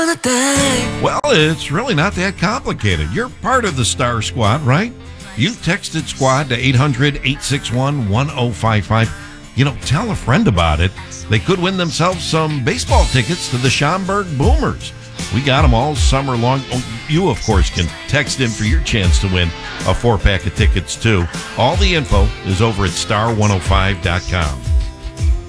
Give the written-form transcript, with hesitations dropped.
Well, it's really not that complicated. You're part of the Star Squad, right? You texted Squad to 800-861-1055. Tell a friend about it. They could win themselves some baseball tickets to the Schaumburg Boomers. We got them all summer long. Oh, you, of course, can text in for your chance to win a 4-pack of tickets, too. All the info is over at star105.com.